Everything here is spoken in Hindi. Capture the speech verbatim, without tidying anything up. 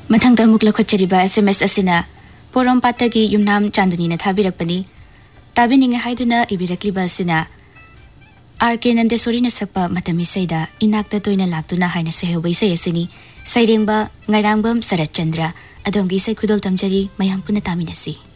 मथंगदा अमुक लखोचरिबा एसएमएस असिना पोरोमपातगी युमनाम चांदनीना थाबिरकपनी ताबिनिंगे हाइदुना इबिरकलिबा असिना आरके नंदेश्वरीना सकपा मतमिसैदा इनाक्ता तोइना लाक्तुना हाइना सेहबै सयसिनी सैरेंबा ngairangbam Saratchandra अदोमगी सै खुदोल तमजरी मयाम पुना तामिनसी।